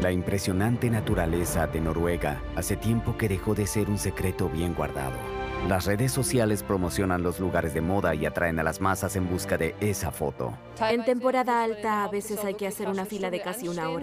La impresionante naturaleza de Noruega hace tiempo que dejó de ser un secreto bien guardado. Las redes sociales promocionan los lugares de moda y atraen a las masas en busca de esa foto. En temporada alta a veces hay que hacer una fila de casi una hora.